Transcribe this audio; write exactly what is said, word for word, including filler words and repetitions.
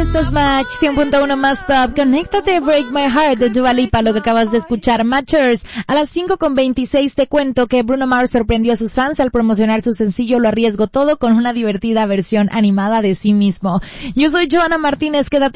Esto es Match cien punto uno más top. Conéctate, Break My Heart de Dua Lipa, lo que acabas de escuchar. Matchers, a las cinco con veintiséis te cuento que Bruno Mars sorprendió a sus fans al promocionar su sencillo Lo Arriesgo Todo con una divertida versión animada de sí mismo. Yo soy Joana Martínez, quédate